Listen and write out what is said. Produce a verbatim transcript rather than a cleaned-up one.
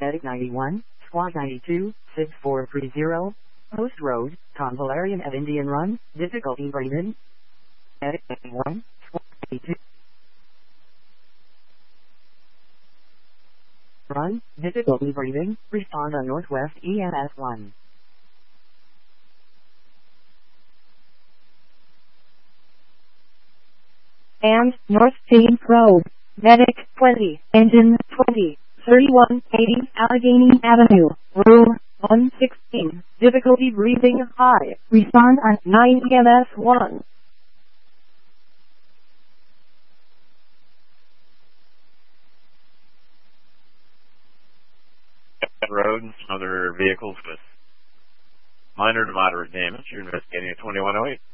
Medic ninety-one, Squad ninety-two, six four three zero. Post Road, Convalarian at Indian Run, difficulty breathing. Medic ninety-one, Squad ninety-two. Run, difficulty breathing, respond on Northwest E M S one. And, North Team Probe, Medic twenty, Engine twenty, thirty-one eighty Allegheny Avenue, Room one sixteen, difficulty breathing high, respond on nine E M S one. Road and some other vehicles with minor to moderate damage. You're investigating a twenty-one oh eight.